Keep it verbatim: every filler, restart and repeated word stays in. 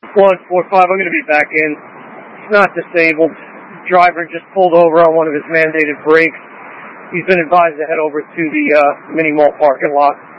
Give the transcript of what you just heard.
one four five, I'm going to be back in. He's not disabled. Driver just pulled over on one of his mandated brakes. He's been advised to head over to the uh, mini mall parking lot.